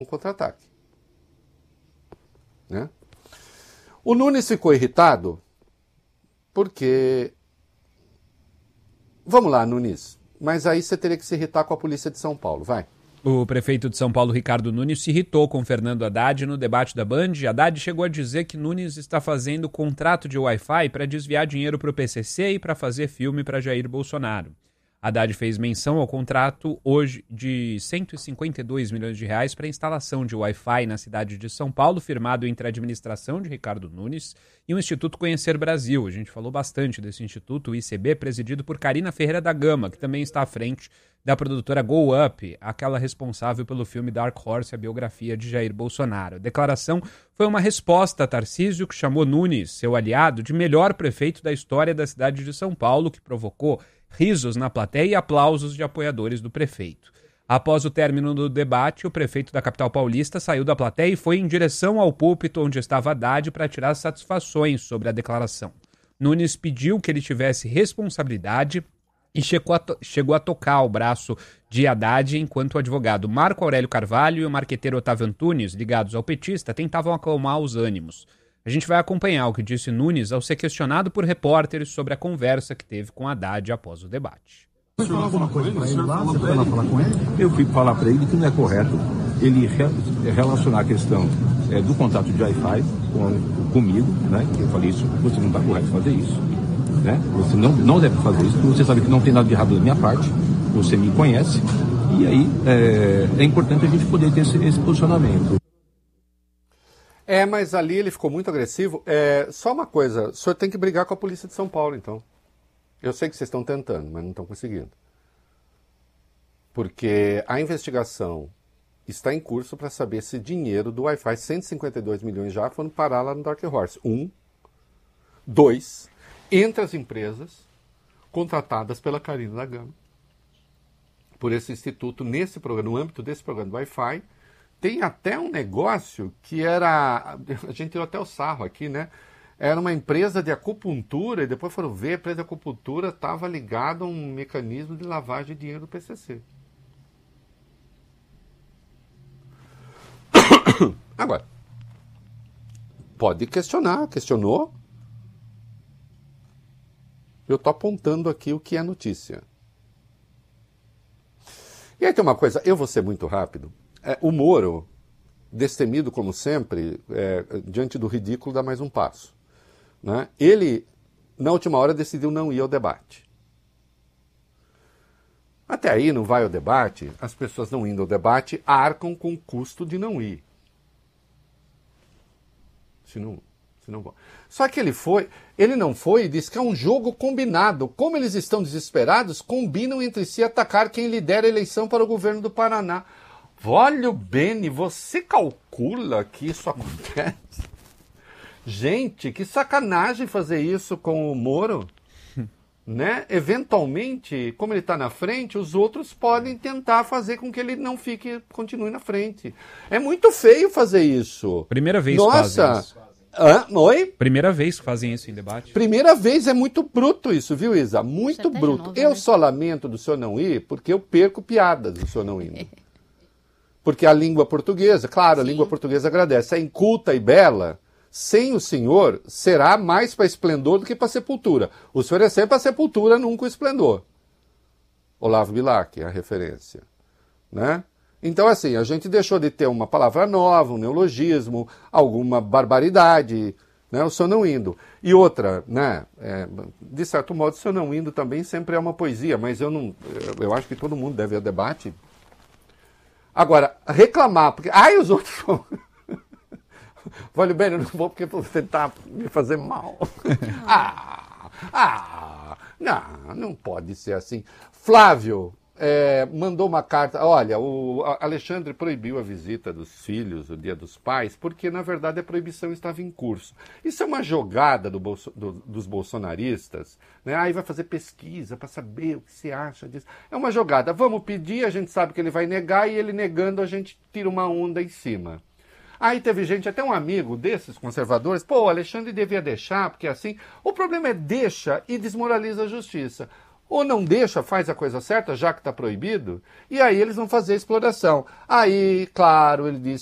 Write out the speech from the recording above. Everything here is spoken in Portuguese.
um contra-ataque. Né? O Nunes ficou irritado porque... Vamos lá, Nunes, mas aí você teria que se irritar com a polícia de São Paulo, vai. O prefeito de São Paulo, Ricardo Nunes, se irritou com Fernando Haddad no debate da Band. Haddad chegou a dizer que Nunes está fazendo contrato de Wi-Fi para desviar dinheiro para o PCC e para fazer filme para Jair Bolsonaro. Haddad fez menção ao contrato hoje de 152 milhões de reais para a instalação de Wi-Fi na cidade de São Paulo, firmado entre a administração de Ricardo Nunes e o Instituto Conhecer Brasil. A gente falou bastante desse instituto, o ICB, presidido por Carina Ferreira da Gama, que também está à frente da produtora Go Up, aquela responsável pelo filme Dark Horse, a biografia de Jair Bolsonaro. A declaração foi uma resposta a Tarcísio, que chamou Nunes, seu aliado, de melhor prefeito da história da cidade de São Paulo, que provocou risos na plateia e aplausos de apoiadores do prefeito. Após o término do debate, o prefeito da capital paulista saiu da plateia e foi em direção ao púlpito onde estava Haddad para tirar satisfações sobre a declaração. Nunes pediu que ele tivesse responsabilidade e chegou a tocar o braço de Haddad enquanto o advogado Marco Aurélio Carvalho e o marqueteiro Otávio Antunes, ligados ao petista, tentavam acalmar os ânimos. A gente vai acompanhar o que disse Nunes ao ser questionado por repórteres sobre a conversa que teve com Haddad após o debate. Você falou alguma coisa para ele lá? Você foi lá falar com ele? Eu fui falar para ele que não é correto ele relacionar a questão do contrato de Wi-Fi comigo, né? Que eu falei isso, você não está correto fazer isso, né? Você não deve fazer isso, porque você sabe que não tem nada de errado da minha parte, você me conhece, e aí é importante a gente poder ter esse posicionamento. Mas ali ele ficou muito agressivo. Só uma coisa, o senhor tem que brigar com a polícia de São Paulo, então. Eu sei que vocês estão tentando, mas não estão conseguindo. Porque a investigação está em curso para saber se dinheiro do Wi-Fi, 152 milhões já, foram parar lá no Dark Horse. 1. 2. Entre as empresas contratadas pela Carina da Gama, por esse instituto, nesse programa, no âmbito desse programa do Wi-Fi. Tem até um negócio que era... A gente tirou até o sarro aqui, né? Era uma empresa de acupuntura, e depois foram ver, a empresa de acupuntura estava ligada a um mecanismo de lavagem de dinheiro do PCC. Agora, pode questionar, questionou. Eu estou apontando aqui o que é notícia. E aí tem uma coisa, eu vou ser muito rápido. O Moro, destemido como sempre, diante do ridículo, dá mais um passo. Né? Ele, na última hora, decidiu não ir ao debate. Até aí não vai ao debate, as pessoas não indo ao debate arcam com o custo de não ir. Se não vão. Só que ele não foi e disse que é um jogo combinado. Como eles estão desesperados, combinam entre si atacar quem lidera a eleição para o governo do Paraná. Olha o Beni, você calcula que isso acontece? Gente, que sacanagem fazer isso com o Moro, né? Eventualmente, como ele está na frente, os outros podem tentar fazer com que ele não continue na frente. É muito feio fazer isso. Primeira vez que fazem isso. Oi? Primeira vez que fazem isso em debate. Primeira vez, é muito bruto isso, viu, Isa? Muito bruto. Novo, eu só lamento do senhor não ir, porque eu perco piadas do senhor não indo. Porque a língua portuguesa, claro, a língua portuguesa agradece. É inculta e bela, sem o senhor, será mais para esplendor do que para sepultura. O senhor é sempre para sepultura, nunca o esplendor. Olavo Bilac, a referência. Né? Então, assim, a gente deixou de ter uma palavra nova, um neologismo, alguma barbaridade, né? O senhor não indo. E outra, né? De certo modo, o senhor não indo também sempre é uma poesia, mas eu acho que todo mundo deve ir ao debate. Agora, reclamar, porque... os outros vão... Olha bem, eu não vou porque vou tentar me fazer mal. Não pode ser assim. Flávio mandou uma carta. Olha, o Alexandre proibiu a visita dos filhos, o Dia dos Pais, porque, na verdade, a proibição estava em curso. Isso é uma jogada dos bolsonaristas, né? Aí vai fazer pesquisa para saber o que se acha disso. É uma jogada. Vamos pedir, a gente sabe que ele vai negar, e ele negando, a gente tira uma onda em cima. Aí teve gente, até um amigo desses conservadores, o Alexandre devia deixar, porque assim... O problema é deixa e desmoraliza a justiça. Ou não deixa, faz a coisa certa, já que está proibido, e aí eles vão fazer a exploração. Aí, claro, ele diz